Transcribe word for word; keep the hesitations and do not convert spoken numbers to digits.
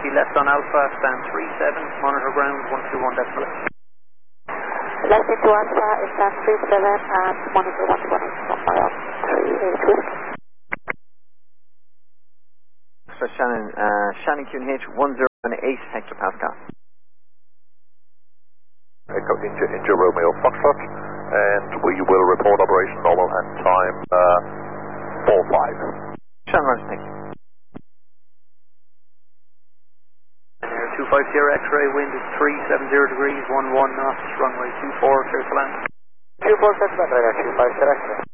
twenty left on Alpha, stand three seven, monitor ground one two one decimal. Left into Alpha, is stand three seven and monitor one two one decimal mile three eight whiskey. So Shannon, uh, Shannon Q N H one zero one eight hectopascal. Echo into, into Romeo Foxtrot, and we will report operation normal and time uh, four five. Shannon, Roger, thank you. two five zero X-ray, wind is three seven zero degrees, one one knots, runway two four, clear to land. two four seven, two five zero X-ray.